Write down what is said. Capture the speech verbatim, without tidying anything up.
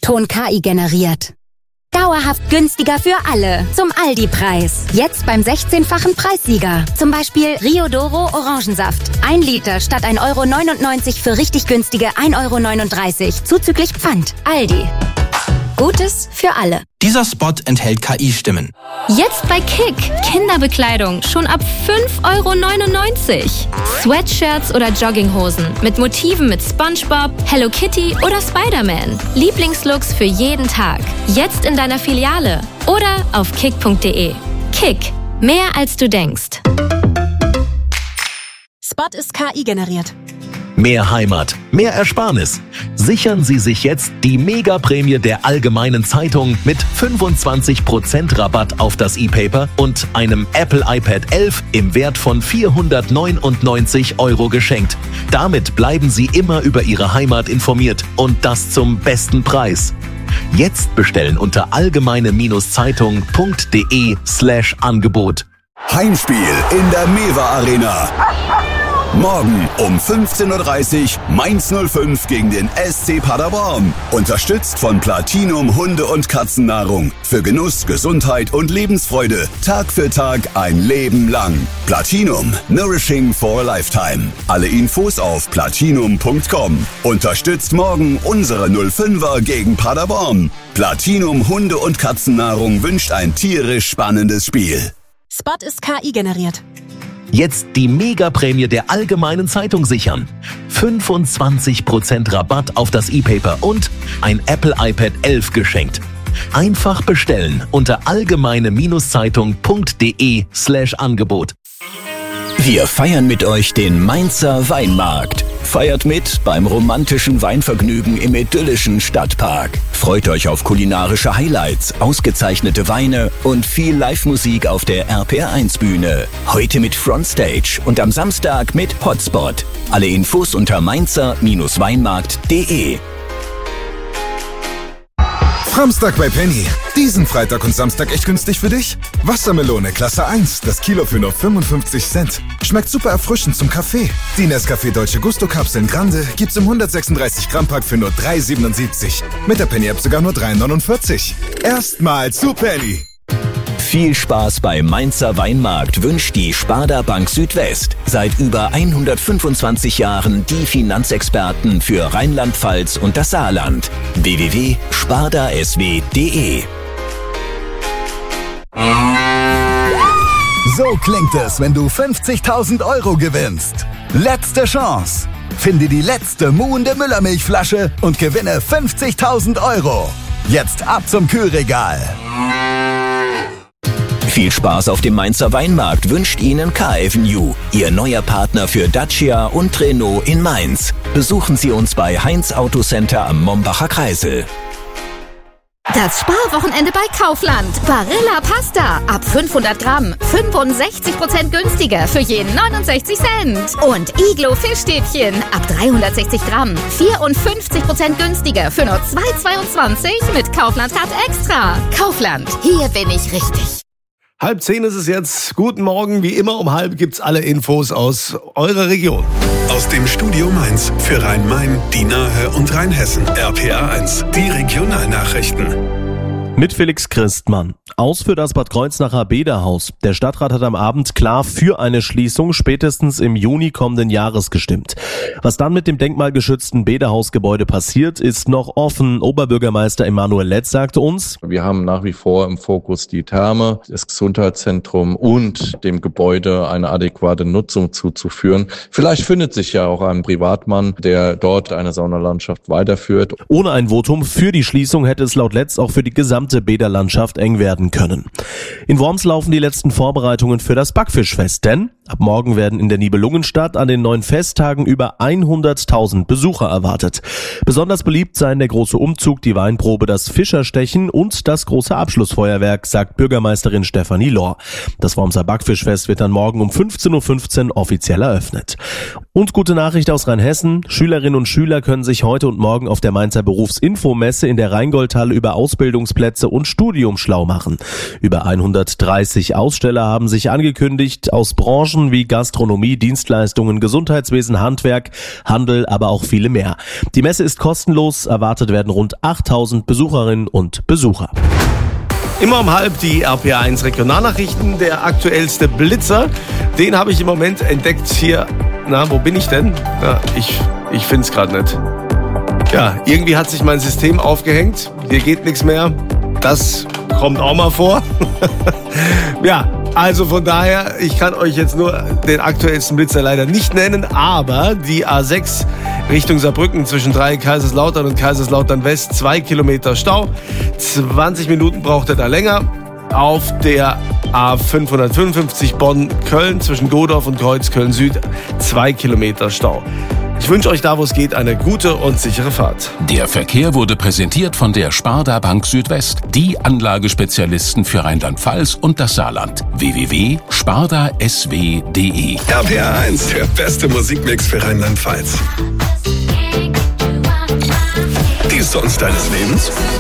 Ton K I generiert. Dauerhaft günstiger für alle. Zum Aldi-Preis. Jetzt beim sechzehnfachen Preissieger. Zum Beispiel Rio Doro Orangensaft. Ein Liter statt ein Euro neunundneunzig für richtig günstige ein Euro neununddreißig. Zuzüglich Pfand. Aldi. Gutes für alle. Dieser Spot enthält K I-Stimmen. Jetzt bei Kick. Kinderbekleidung schon ab fünf Euro neunundneunzig. Sweatshirts oder Jogginghosen mit Motiven mit SpongeBob, Hello Kitty oder Spider-Man. Lieblingslooks für jeden Tag. Jetzt in deiner Filiale oder auf kick punkt de. Kick. Mehr als du denkst. Spot ist K I generiert. Mehr Heimat, mehr Ersparnis. Sichern Sie sich jetzt die Mega-Prämie der Allgemeinen Zeitung mit fünfundzwanzig Prozent Rabatt auf das E-Paper und einem Apple iPad elf im Wert von vierhundertneunundneunzig Euro geschenkt. Damit bleiben Sie immer über Ihre Heimat informiert und das zum besten Preis. Jetzt bestellen unter allgemeine-zeitung punkt de slash Angebot. Heimspiel in der Mewa Arena. Morgen um fünfzehn Uhr dreißig Mainz null fünf gegen den S C Paderborn. Unterstützt von Platinum Hunde- und Katzennahrung. Für Genuss, Gesundheit und Lebensfreude. Tag für Tag ein Leben lang. Platinum. Nourishing for a Lifetime. Alle Infos auf platinum punkt com. Unterstützt morgen unsere null fünfer gegen Paderborn. Platinum Hunde- und Katzennahrung wünscht ein tierisch spannendes Spiel. Spot ist K I generiert. Jetzt die Mega-Prämie der Allgemeinen Zeitung sichern. fünfundzwanzig Prozent Rabatt auf das E-Paper und ein Apple iPad elf geschenkt. Einfach bestellen unter allgemeine-zeitung punkt de slash Angebot. Wir feiern mit euch den Mainzer Weinmarkt. Feiert mit beim romantischen Weinvergnügen im idyllischen Stadtpark. Freut euch auf kulinarische Highlights, ausgezeichnete Weine und viel Live-Musik auf der R P R eins Bühne. Heute mit Frontstage und am Samstag mit Hotspot. Alle Infos unter mainzer-weinmarkt punkt de. Samstag bei Penny. Diesen Freitag und Samstag echt günstig für dich? Wassermelone Klasse eins, das Kilo für nur fünfundfünfzig Cent. Schmeckt super erfrischend zum Kaffee. Die Nescafé Dolce Gusto Kapseln Grande gibt's im hundertsechsunddreißig Gramm Pack für nur drei siebenundsiebzig. Mit der Penny App sogar nur drei neunundvierzig. Erstmal zu Penny. Viel Spaß beim Mainzer Weinmarkt wünscht die Sparda Bank Südwest. Seit über hundertfünfundzwanzig Jahren die Finanzexperten für Rheinland-Pfalz und das Saarland. w w w punkt sparda s w punkt de. So klingt es, wenn du fünfzigtausend Euro gewinnst. Letzte Chance. Finde die letzte muhende Müllermilchflasche und gewinne fünfzigtausend Euro. Jetzt ab zum Kühlregal. Viel Spaß auf dem Mainzer Weinmarkt wünscht Ihnen Car-Avenue, Ihr neuer Partner für Dacia und Renault in Mainz. Besuchen Sie uns bei Heinz Autocenter am Mombacher Kreisel. Das Sparwochenende bei Kaufland. Barilla Pasta. Ab fünfhundert Gramm. fünfundsechzig Prozent günstiger für jeden neunundsechzig Cent. Und Iglo Fischstäbchen. Ab dreihundertsechzig Gramm. vierundfünfzig Prozent günstiger für nur zwei Euro zweiundzwanzig mit Kaufland Card Extra. Kaufland. Hier bin ich richtig. Halb zehn ist es jetzt. Guten Morgen. Wie immer um halb gibt's alle Infos aus eurer Region. Aus dem Studio Mainz für Rhein-Main, die Nahe und Rheinhessen. R P R eins, die Regionalnachrichten. Mit Felix Christmann. Aus für das Bad Kreuznacher Bäderhaus. Der Stadtrat hat am Abend klar für eine Schließung spätestens im Juni kommenden Jahres gestimmt. Was dann mit dem denkmalgeschützten Bäderhausgebäude passiert, ist noch offen. Oberbürgermeister Emanuel Letz sagte uns: Wir haben nach wie vor im Fokus die Therme, das Gesundheitszentrum und dem Gebäude eine adäquate Nutzung zuzuführen. Vielleicht findet sich ja auch ein Privatmann, der dort eine Saunalandschaft weiterführt. Ohne ein Votum für die Schließung hätte es laut Letz auch für die gesamte Bäderlandschaft eng werden können. In Worms laufen die letzten Vorbereitungen für das Backfischfest, denn ab morgen werden in der Nibelungenstadt an den neun Festtagen über hunderttausend Besucher erwartet. Besonders beliebt seien der große Umzug, die Weinprobe, das Fischerstechen und das große Abschlussfeuerwerk, sagt Bürgermeisterin Stefanie Lohr. Das Wormser Backfischfest wird dann morgen um fünfzehn Uhr fünfzehn offiziell eröffnet. Und gute Nachricht aus Rheinhessen: Schülerinnen und Schüler können sich heute und morgen auf der Mainzer Berufsinfomesse in der Rheingoldhalle über Ausbildungsplätze Arbeitsplätze und Studium schlau machen. Über hundertdreißig Aussteller haben sich angekündigt aus Branchen wie Gastronomie, Dienstleistungen, Gesundheitswesen, Handwerk, Handel, aber auch viele mehr. Die Messe ist kostenlos, erwartet werden rund achttausend Besucherinnen und Besucher. Immer um halb die R P A eins Regionalnachrichten, der aktuellste Blitzer. Den habe ich im Moment entdeckt hier. Na, wo bin ich denn? Ja, ich ich finde es gerade nicht. Ja, irgendwie hat sich mein System aufgehängt. Hier geht nichts mehr. Das kommt auch mal vor. Ja, also von daher, ich kann euch jetzt nur den aktuellsten Blitzer leider nicht nennen, aber die A sechs Richtung Saarbrücken zwischen drei Kaiserslautern und Kaiserslautern West, zwei Kilometer Stau. zwanzig Minuten braucht er da länger. Auf der A fünfhundertfünfundfünfzig Bonn-Köln zwischen Godorf und Kreuzköln Süd, zwei Kilometer Stau. Ich wünsche euch da, wo es geht, eine gute und sichere Fahrt. Der Verkehr wurde präsentiert von der Sparda Bank Südwest, die Anlagespezialisten für Rheinland-Pfalz und das Saarland. w w w punkt sparda s w punkt d e. R P A eins, der beste Musikmix für Rheinland-Pfalz. Die Songs deines Lebens?